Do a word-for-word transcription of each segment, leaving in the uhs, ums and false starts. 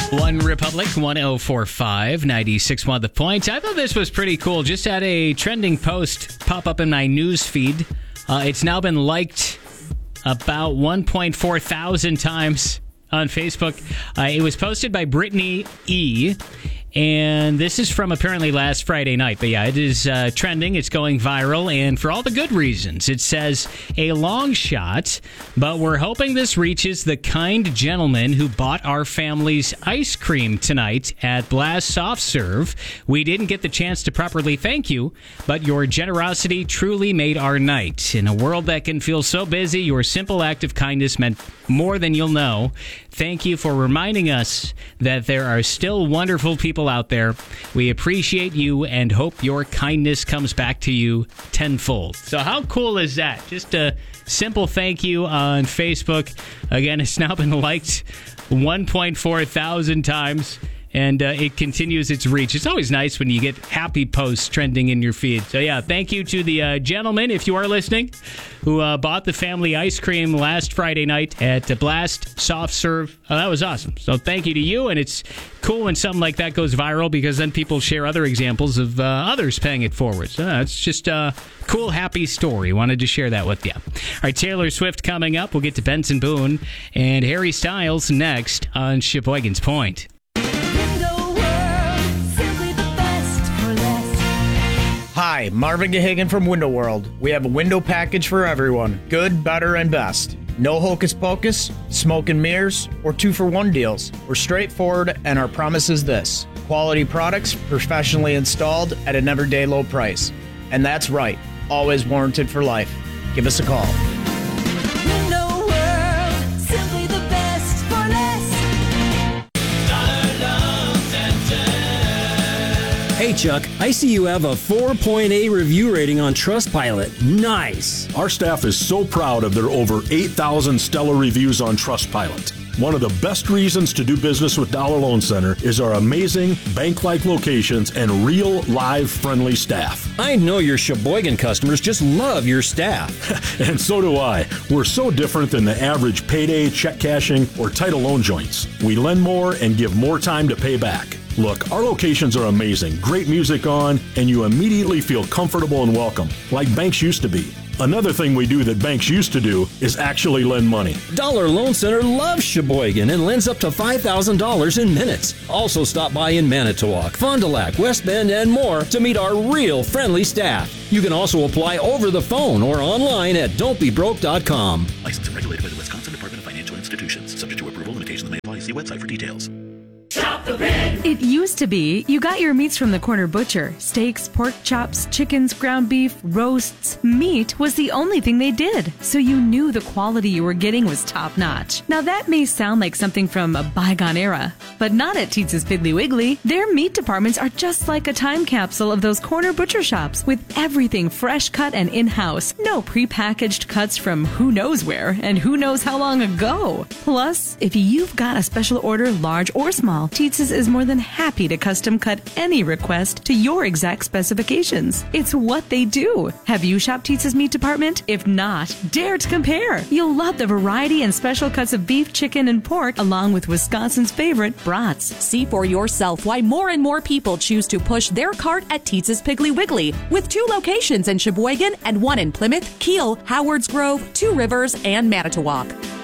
One Republic, one oh four point five, ninety-six point one The Point. I thought this was pretty cool. Just had a trending post pop up in my news feed. Uh, it's now been liked about one point four thousand times on Facebook. Uh, it was posted by Brittany E., and this is from apparently last Friday night. But yeah, it is uh, trending. It's going viral, and for all the good reasons. It says, a long shot, but we're hoping this reaches the kind gentleman who bought our family's ice cream tonight at Blast Soft Serve. We didn't get the chance to properly thank you, but your generosity truly made our night. In a world that can feel so busy, your simple act of kindness meant more than you'll know. Thank you for reminding us that there are still wonderful people out there. We appreciate you and hope your kindness comes back to you tenfold. So how cool is that? Just a simple thank you on Facebook. Again, it's now been liked one point four thousand times. And uh, it continues its reach. It's always nice when you get happy posts trending in your feed. So, yeah, thank you to the uh, gentleman, if you are listening, who uh, bought the family ice cream last Friday night at uh, Blast Soft Serve. Oh, that was awesome. So, thank you to you. And it's cool when something like that goes viral because then people share other examples of uh, others paying it forward. So, uh, it's just a cool, happy story. Wanted to share that with you. All right, Taylor Swift coming up. We'll get to Benson Boone and Harry Styles next on Sheboygan's Point. Hi, Marvin Gahagan from Window World. We have a window package for everyone. Good, better, and best. No hocus pocus, smoke and mirrors, or two-for-one deals. We're straightforward, and our promise is this. Quality products, professionally installed at an everyday low price. And that's right, always warranted for life. Give us a call. Window World, simply the best for less. Hey Chuck, I see you have a four point eight review rating on Trustpilot. Nice. Our staff is so proud of their over eight thousand stellar reviews on Trustpilot. One of the best reasons to do business with Dollar Loan Center is our amazing bank-like locations and real, live, friendly staff. I know your Sheboygan customers just love your staff. And so do I. We're so different than the average payday, check cashing, or title loan joints. We lend more and give more time to pay back. Look, our locations are amazing, great music on, and you immediately feel comfortable and welcome, like banks used to be. Another thing we do that banks used to do is actually lend money. Dollar Loan Center loves Sheboygan and lends up to five thousand dollars in minutes. Also stop by in Manitowoc, Fond du Lac, West Bend, and more to meet our real friendly staff. You can also apply over the phone or online at don't be broke dot com. Licensed and regulated by the Wisconsin Department of Financial Institutions. Subject to approval, limitations may apply. See website for details. Shop the Pig! It used to be you got your meats from the corner butcher. Steaks, pork chops, chickens, ground beef, roasts. Meat was the only thing they did, so you knew the quality you were getting was top-notch. Now that may sound like something from a bygone era, but not at Teetz's Piggly Wiggly. Their meat departments are just like a time capsule of those corner butcher shops, with everything fresh cut and in-house. No prepackaged cuts from who knows where and who knows how long ago. Plus, if you've got a special order, large or small, Teetz's is more than happy to custom cut any request to your exact specifications. It's what they do. Have you shopped Teetz's meat department? If not, dare to compare. You'll love the variety and special cuts of beef, chicken, and pork, along with Wisconsin's favorite brats. See for yourself why more and more people choose to push their cart at Teetz's Piggly Wiggly, with two locations in Sheboygan and one in Plymouth, Kiel, Howards Grove, Two Rivers, and Manitowoc.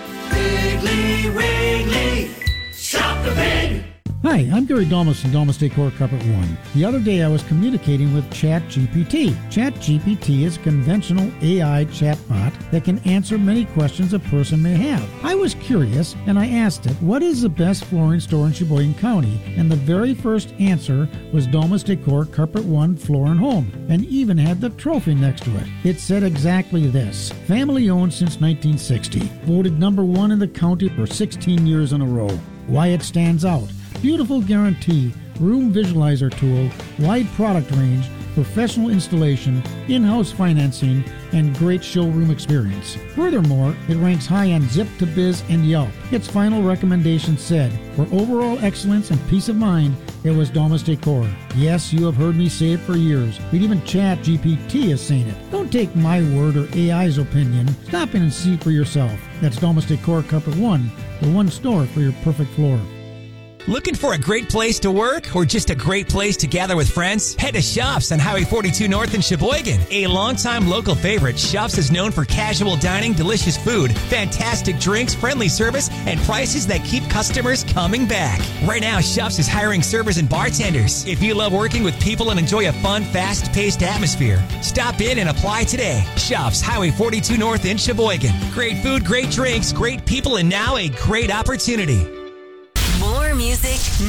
Piggly Wiggly, shop the pig! Hi, I'm Gary Domus from Domus Decor Carpet One. The other day I was communicating with ChatGPT. ChatGPT is a conventional A I chatbot that can answer many questions a person may have. I was curious and I asked it, what is the best flooring store in Sheboygan County? And the very first answer was Domus Decor Carpet One Floor and Home, and even had the trophy next to it. It said exactly this: family owned since nineteen sixty, voted number one in the county for sixteen years in a row. Why it stands out: beautiful guarantee, room visualizer tool, wide product range, professional installation, in-house financing, and great showroom experience. Furthermore, it ranks high on Zip to Biz and Yelp. Its final recommendation said, for overall excellence and peace of mind, it was Domus Decor. Yes, you have heard me say it for years, but even ChatGPT is saying it. Don't take my word or A I's opinion. Stop in and see for yourself. That's Domus Decor Carpet One, the one store for your perfect floor. Looking for a great place to work or just a great place to gather with friends? Head to Shops on Highway forty-two North in Sheboygan. A longtime local favorite, Shops is known for casual dining, delicious food, fantastic drinks, friendly service, and prices that keep customers coming back. Right now, Shops is hiring servers and bartenders. If you love working with people and enjoy a fun, fast-paced atmosphere, stop in and apply today. Shops, Highway forty-two North in Sheboygan. Great food, great drinks, great people, and now a great opportunity. More music.